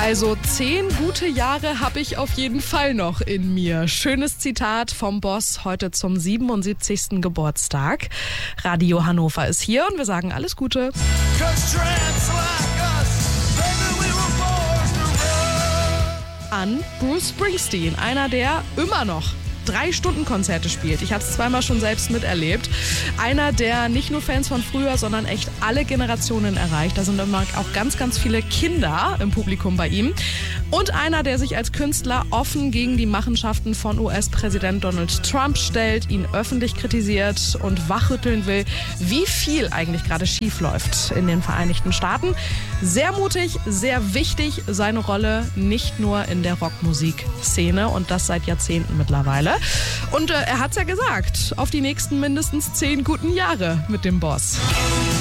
Also 10 gute Jahre habe ich auf jeden Fall noch in mir. Schönes Zitat vom Boss heute zum 77. Geburtstag. Radio Hannover ist hier und wir sagen alles Gute. An Bruce Springsteen, einer, der immer noch 3-Stunden-Konzerte spielt. Ich habe es zweimal schon selbst miterlebt. Einer, der nicht nur Fans von früher, sondern echt alle Generationen erreicht. Da sind immer auch ganz, ganz viele Kinder im Publikum bei ihm. Und einer, der sich als Künstler offen gegen die Machenschaften von US-Präsident Donald Trump stellt, ihn öffentlich kritisiert und wachrütteln will, wie viel eigentlich gerade schief läuft in den Vereinigten Staaten. Sehr mutig, sehr wichtig, seine Rolle nicht nur in der Rockmusikszene und das seit Jahrzehnten mittlerweile. Und er hat's ja gesagt, auf die nächsten mindestens 10 guten Jahre mit dem Boss.